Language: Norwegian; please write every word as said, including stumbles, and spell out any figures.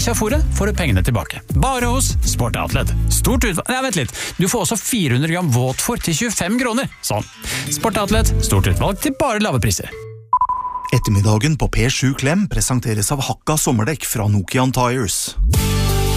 bikkja fôret, får du pengene tilbake. Bare hos Sport Outlet. Stort utvalg... Nei, vent litt. Du får også fire hundre gram våtfôr til tjuefem kroner. Sånn. Sport Outlet. Stort utvalg til bare lave priser. Ettermiddagen på P sju Klem presenteres av Hakka sommerdekk fra Nokian Tires.